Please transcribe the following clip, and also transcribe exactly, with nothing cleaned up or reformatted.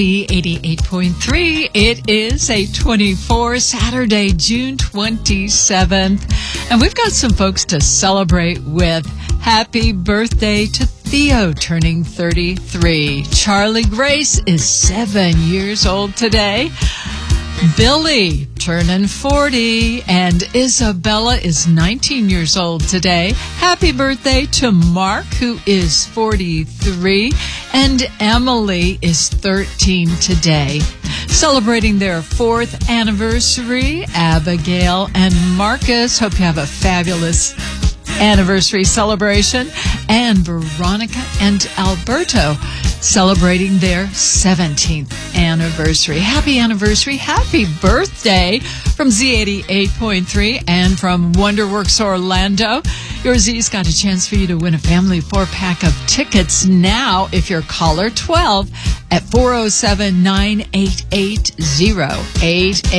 eighty-eight point three. It is eight twenty-four, Saturday, June twenty-seventh. And we've got some folks to celebrate with. Happy birthday to Theo, turning thirty-three. Charlie Grace is seven years old today. Billy, turning forty, and Isabella is nineteen years old today. Happy birthday to Mark, who is forty-three, and Emily is thirteen today. Celebrating their fourth anniversary, Abigail and Marcus. Hope you have a fabulous anniversary celebration. And Veronica and Alberto celebrating their seventeenth anniversary. Happy anniversary. Happy birthday from Z eighty-eight point three and from Wonderworks Orlando. Your Z's got a chance for you to win a family four-pack of tickets now if you're caller twelve at four oh seven, nine eight eight, oh eight eight.